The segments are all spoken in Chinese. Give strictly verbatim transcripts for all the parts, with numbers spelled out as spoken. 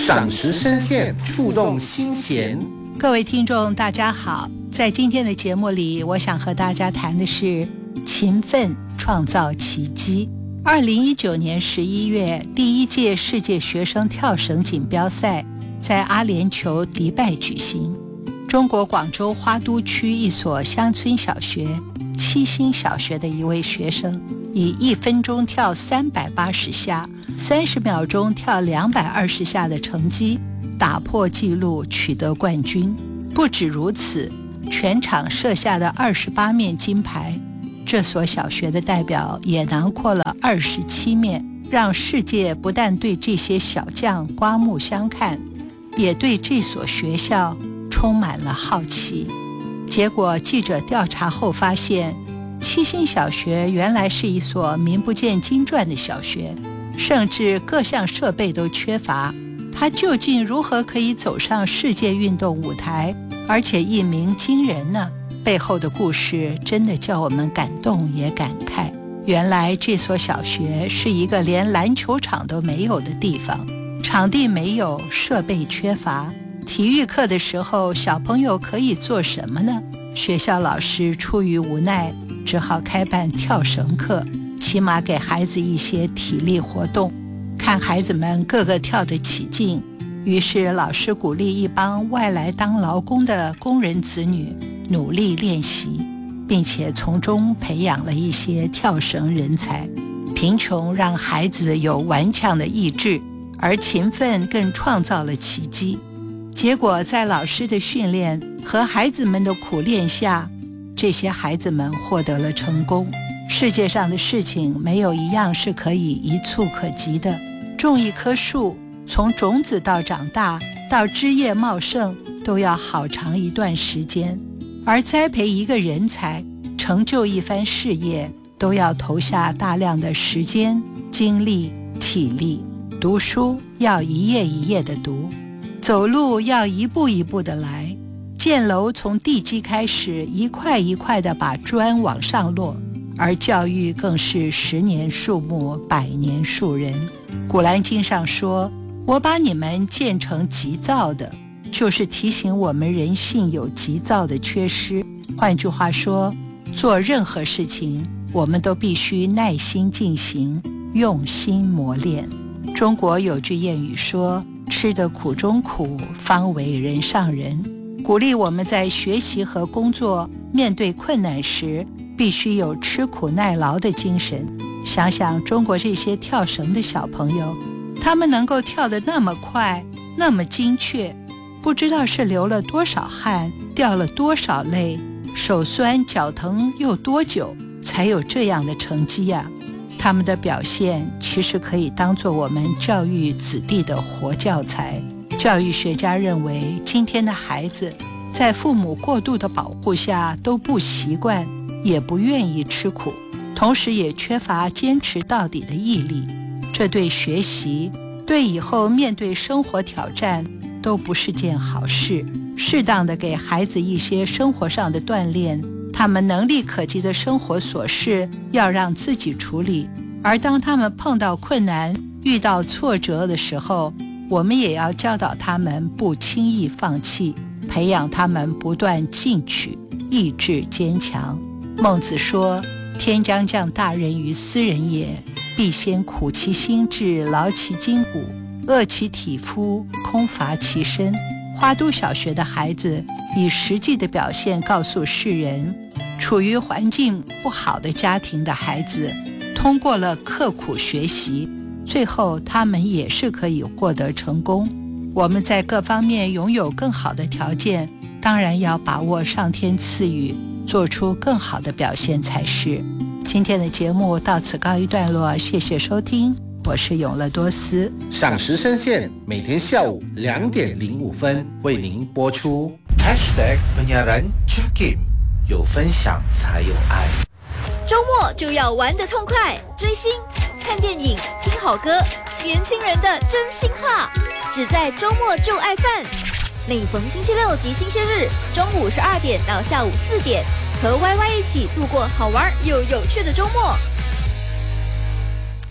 赏识声线，触动心弦。 各位听众大家好，在今天的节目里，我想和大家谈的是勤奋创造奇迹。二零一九年十一月，第一届世界学生跳绳锦标赛在阿联酋迪拜举行。中国广州花都区一所乡村小学七星小学的一位学生，以一分钟跳三百八十下，三十秒钟跳两百二十下的成绩，打破纪录，取得冠军。不止如此，全场设下的二十八面金牌，这所小学的代表也囊括了二十七面，让世界不但对这些小将刮目相看，也对这所学校充满了好奇。结果记者调查后发现，七星小学原来是一所名不见经传的小学，甚至各项设备都缺乏。它究竟如何可以走上世界运动舞台，而且一鸣惊人呢？背后的故事真的叫我们感动也感慨。原来这所小学是一个连篮球场都没有的地方，场地没有，设备缺乏。体育课的时候，小朋友可以做什么呢？学校老师出于无奈，只好开办跳绳课，起码给孩子一些体力活动。看孩子们个个跳得起劲，于是老师鼓励一帮外来当劳工的工人子女努力练习，并且从中培养了一些跳绳人才。贫穷让孩子有顽强的意志，而勤奋更创造了奇迹。结果在老师的训练和孩子们的苦练下，这些孩子们获得了成功。世界上的事情没有一样是可以一蹴可及的。种一棵树，从种子到长大到枝叶茂盛，都要好长一段时间。而栽培一个人才，成就一番事业，都要投下大量的时间、精力、体力。读书要一页一页的读，走路要一步一步的来，建楼从地基开始，一块一块的把砖往上落，而教育更是十年树木，百年树人。古兰经上说，我把你们建成急躁的，就是提醒我们人性有急躁的缺失。换句话说，做任何事情我们都必须耐心进行，用心磨练。中国有句谚语说，吃得苦中苦，方为人上人，鼓励我们在学习和工作面对困难时，必须有吃苦耐劳的精神。想想中国这些跳绳的小朋友，他们能够跳得那么快，那么精确，不知道是流了多少汗，掉了多少泪，手酸脚疼又多久，才有这样的成绩呀？他们的表现其实可以当作我们教育子弟的活教材。教育学家认为，今天的孩子在父母过度的保护下都不习惯，也不愿意吃苦，同时也缺乏坚持到底的毅力。这对学习，对以后面对生活挑战都不是件好事。适当的给孩子一些生活上的锻炼，他们能力可及的生活琐事要让自己处理，而当他们碰到困难、遇到挫折的时候，我们也要教导他们不轻易放弃，培养他们不断进取，意志坚强。孟子说，天将降大任于斯人也，必先苦其心志，劳其筋骨，饿其体肤，空乏其身。花都小学的孩子以实际的表现告诉世人，处于环境不好的家庭的孩子，通过了刻苦学习，最后他们也是可以获得成功。我们在各方面拥有更好的条件，当然要把握上天赐予，做出更好的表现才是。今天的节目到此告一段落，谢谢收听，我是永乐多斯。 赏识声线每天下午两点零五分为您播出。Hashtag penyiaran Jakim， 有分享才有爱。 周末就要玩得痛快，追星、看电影、听好歌，年轻人的真心话，只在周末就爱饭。每逢星期六及星期日中午十二点到下午四点，和 Y Y 一起度过好玩又有趣的周末。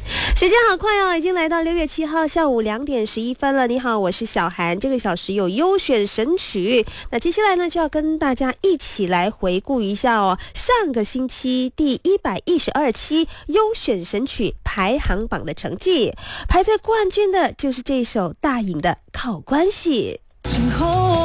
时间好快哦，已经来到六月七号下午两点十一分了。你好，我是小涵。这个小时有优选神曲，那接下来呢就要跟大家一起来回顾一下哦，上个星期第一百一十二期优选神曲排行榜的成绩，排在冠军的就是这首大颖的《靠关系》。